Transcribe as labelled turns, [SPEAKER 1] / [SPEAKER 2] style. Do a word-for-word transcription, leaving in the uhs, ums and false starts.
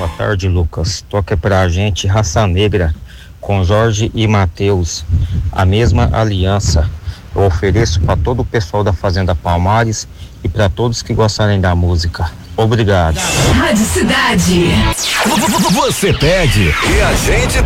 [SPEAKER 1] Boa tarde, Lucas. Toca pra gente Raça Negra com Jorge e Matheus, a mesma aliança. Eu ofereço para todo o pessoal da Fazenda Palmares e para todos que gostarem da música. Obrigado.
[SPEAKER 2] Rádio Cidade.
[SPEAKER 3] Você pede e a gente